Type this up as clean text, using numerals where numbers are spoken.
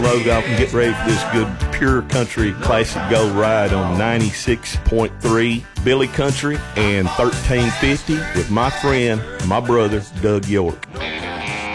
Load up and get ready for this good pure country classic gold ride on 96.3 Billy Country and 1350 with my friend, my brother, Doug York.